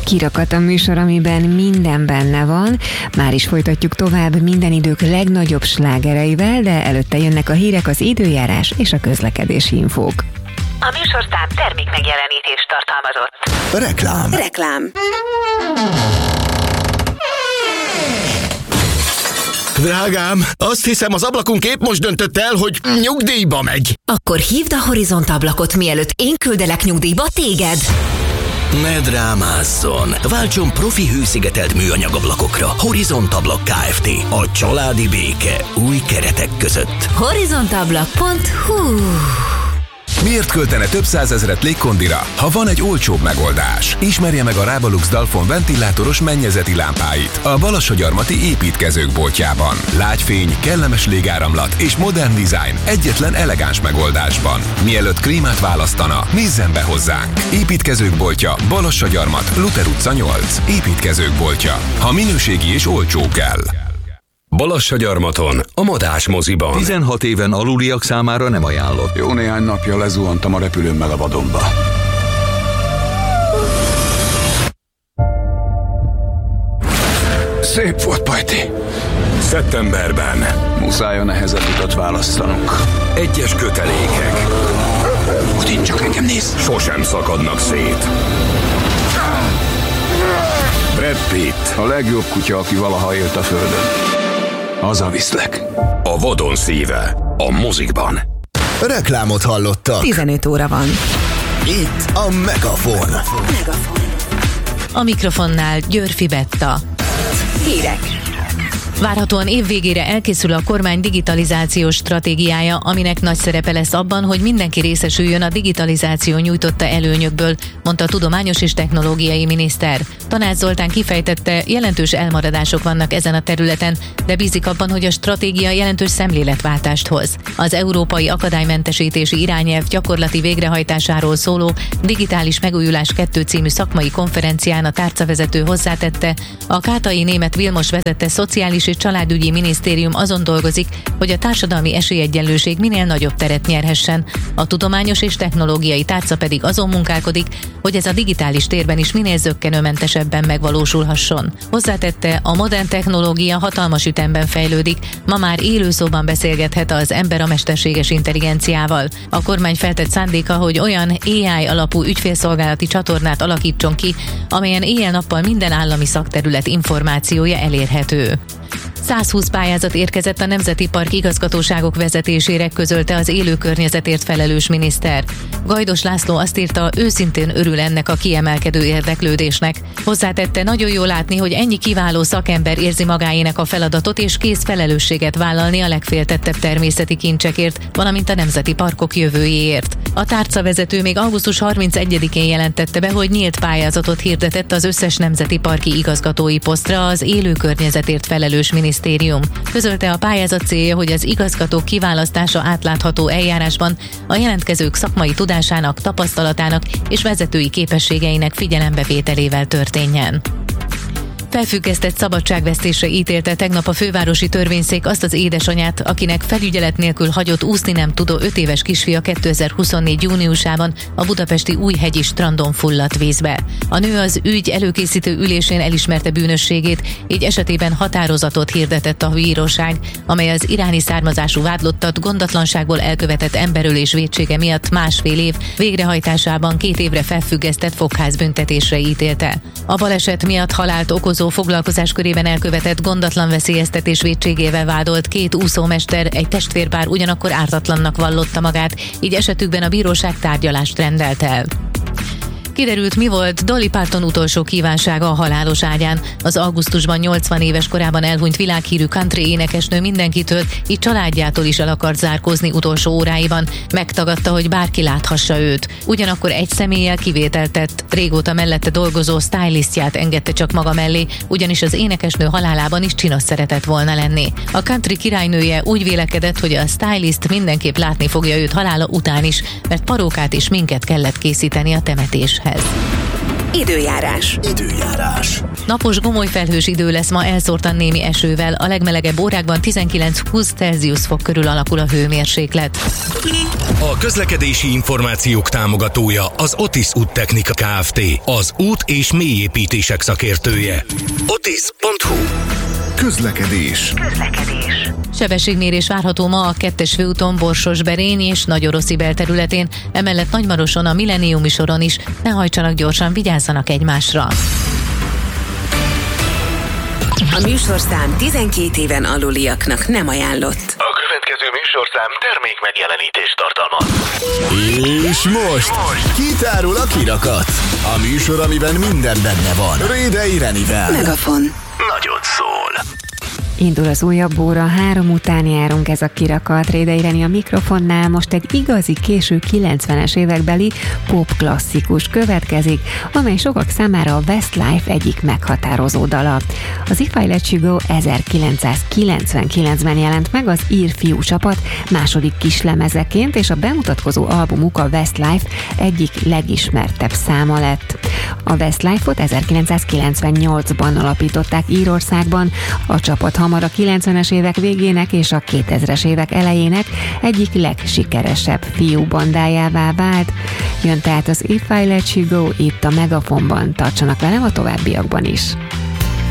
Kirakat a műsor, amiben minden benne van. Már is folytatjuk tovább minden idők legnagyobb slágereivel, de előtte jönnek a hírek, az időjárás és a közlekedési infók. A műsorszám termék megjelenítést tartalmazott. Reklám. Drágám, azt hiszem, az ablakunk épp most döntött el, hogy nyugdíjba megy. Akkor hívd a Horizont ablakot, mielőtt én küldelek nyugdíjba téged. Ne drámázzon! Váltson profi hőszigetelt műanyagablakokra. Horizont Ablak Kft. A családi béke új keretek között. horizontablak.hu. Miért költene több százezret légkondira, ha van egy olcsóbb megoldás? Ismerje meg a Rábalux Dalfon ventilátoros mennyezeti lámpáit a Balassagyarmati építkezők boltjában. Lágyfény, kellemes légáramlat és modern dizájn egyetlen elegáns megoldásban. Mielőtt klímát választana, nézzen be hozzánk. Építkezők boltja, Balassagyarmat, Luther utca 8. Építkezők boltja. Ha minőségi és olcsó kell. Balassagyarmaton, a Madás moziban. 16 éven aluliak számára nem ajánlott. Jó néhány napja lezuhantam a repülőmmel a vadonba. Szép volt, Pajti. Szeptemberben. Muszáj a nehezebb utat választanunk. Egyes kötelékek. Odin, csak engem néz. Sosem szakadnak szét. Brad Pitt, a legjobb kutya, aki valaha élt a földön. Hazaviszlek. A vadon szíve. A mozikban. Reklámot hallottak. 15 óra van. Itt a Megafon. A mikrofonnál Györfi Betta. Hírek. Várhatóan évvégére elkészül a kormány digitalizációs stratégiája, aminek nagy szerepe lesz abban, hogy mindenki részesüljön a digitalizáció nyújtotta előnyökből, mondta a tudományos és technológiai miniszter. Tanács Zoltán kifejtette, jelentős elmaradások vannak ezen a területen, de bízik abban, hogy a stratégia jelentős szemléletváltást hoz. Az Európai Akadálymentesítési Irányelv gyakorlati végrehajtásáról szóló Digitális Megújulás 2 című szakmai konferencián a tárcavezető hozzátette, a Kátai Németh Vilmos vezette Szociális és Családügyi Minisztérium azon dolgozik, hogy a társadalmi esélyegyenlőség minél nagyobb teret nyerhessen. A tudományos és technológiai tárca pedig azon munkálkodik, hogy ez a digitális térben is minél zökkenőmentesebben megvalósulhasson. Hozzátette, a modern technológia hatalmas ütemben fejlődik, ma már élőszóban beszélgethet az ember a mesterséges intelligenciával. A kormány feltett szándéka, hogy olyan AI alapú ügyfélszolgálati csatornát alakítson ki, amelyen éjjel-nappal minden állami szakterület információja elérhető. 120 pályázat érkezett a Nemzeti Park igazgatóságok vezetésére, közölte az élő környezetért felelős miniszter. Gajdos László azt írta, őszintén örül ennek a kiemelkedő érdeklődésnek. Hozzátette, nagyon jó látni, hogy ennyi kiváló szakember érzi magáénak a feladatot és kész felelősséget vállalni a legféltettebb természeti kincsekért, valamint a nemzeti parkok jövőjéért. A tárcavezető még augusztus 31-én jelentette be, hogy nyílt pályázatot hirdetett az összes nemzeti parki igazgatói posztra az élő környezetért felelős minisztérium. Közölte, a pályázat célja, hogy az igazgatók kiválasztása átlátható eljárásban a jelentkezők szakmai tudásának, tapasztalatának és vezetői képességeinek figyelembevételével történjen. Felfüggesztett szabadságvesztésre ítélte tegnap a fővárosi törvényszék azt az édesanyát, akinek felügyelet nélkül hagyott úszni nem tudó 5 éves kisfia 2024. júniusában a budapesti Újhegyi strandon fulladt vízbe. A nő az ügy előkészítő ülésén elismerte bűnösségét, így esetében határozatot hirdetett a bíróság, amely az iráni származású vádlottat gondatlanságból elkövetett emberölés vétsége miatt 1,5 év végrehajtásában 2 évre felfüggesztett fogházbüntetésre ítélte. A baleset miatt halált okozó foglalkozás körében elkövetett gondatlan veszélyeztetés vétségével vádolt 2 úszómester, egy testvérpár ugyanakkor ártatlannak vallotta magát, így esetükben a bíróság tárgyalást rendelt el. Kiderült, mi volt Dolly Parton utolsó kívánsága a halálos ágyán. Az augusztusban 80 éves korában elhunyt világhírű country énekesnő mindenkitől, így családjától is el akart zárkózni utolsó óráiban. Megtagadta, hogy bárki láthassa őt. Ugyanakkor egy személlyel kivételt tett. Régóta mellette dolgozó stylistját engedte csak maga mellé, ugyanis az énekesnő halálában is csinos szeretett volna lenni. A country királynője úgy vélekedett, hogy a stylist mindenképp látni fogja őt halála után is, mert parókát és minket kellett készíteni a temetéshez. Időjárás. Napos, gomoly felhős idő lesz ma, elszórtan némi esővel. A legmelegebb órákban 19-20 Celsius fok körül alakul a hőmérséklet. A közlekedési információk támogatója az Otis Úttechnika Kft. Az út- és mélyépítések szakértője. Otis.hu. Közlekedés. Sebességmérés várható ma a 2-es főúton Borsos-Berény és Nagyoroszi belterületén, emellett Nagymaroson, a Millenniumi soron is. Ne hajtsanak gyorsan, vigyázzanak egymásra. A műsorszám 12 éven aluliaknak nem ajánlott. A következő műsorszám termék megjelenítést tartalmaz. És most kitárul a kirakat. A műsor, amiben minden benne van. Rédei Renivel. Megafon. Nagyot szól. Indul az újabb óra, 3 után járunk, ez a kirakat. Rédei Reni a mikrofonnál, most egy igazi késő 90-es évekbeli pop klasszikus következik, amely sokak számára a Westlife egyik meghatározó dala. Az If I Let You Go 1999-ben jelent meg az ír fiú csapat második kislemezeként, és a bemutatkozó albumuk a Westlife egyik legismertebb száma lett. A Westlife-ot 1998-ban alapították Írországban, a csapat hamar a 90-es évek végének és a 2000-es évek elejének egyik legsikeresebb fiúbandájává vált. Jön tehát az If I Let You Go itt a Megafonban, tartsanak velem a továbbiakban is.